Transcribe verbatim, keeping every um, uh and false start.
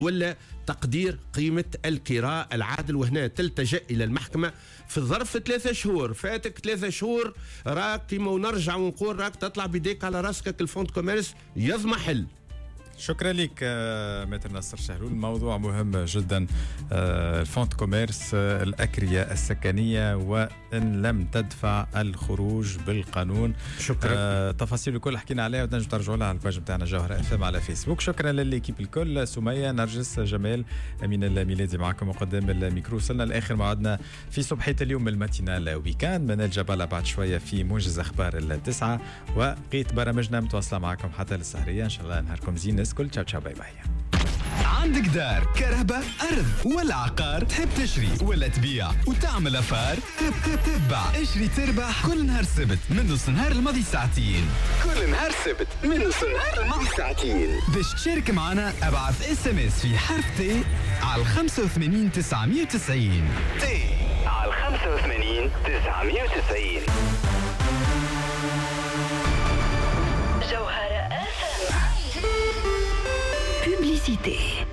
ولا تقدير قيمة الكراء العادل، وهنا تلتجأ إلى المحكمة في ظرف ثلاثة شهور. فاتك ثلاثة شهور راك كيما ونرجع ونقول راك تطلع بيديك على راسك الفوند كوميرس يضمحل. شكرا لك متر نصر شهرول. الموضوع مهم جدا، الفوند كوميرس، الأكرية السكنية وإن لم تدفع الخروج بالقانون. شكرا. آه تفاصيل الكل حكينا عليها ونجم ترجعوا لها على الباج بتاعنا جوهرة اف ام على فيسبوك. شكرا للإكيب الكل، سمية، نرجس، جمال، أمين الميلادي معكم وقدام الميكرو. وصلنا لآخر موعدنا في صبحية اليوم الماتينال ويكاند. من الجبالة بعد شوية في موجز أخبار التسعة، وقيت برامجنا متواصلة معكم حتى للسهرية. إن شاء الله نهاركم زين. كل تشاو تشاو، باي باي. عندك دار، كهرباء، أرض ولا عقار، تحب تشري ولا تبيع وتعمل أفار؟ تب تب تبع اشري تربح كل نهار سبت من نص نهار الماضي ساعتين. كل نهار سبت من نص نهار الماضي ساعتين. باش تشارك معنا ابعث اس ام اس في حرف تي على خمسة وثمانين تسعمية وتسعين. تي على خمسة وثمانين تسعمية وتسعين. Publicité.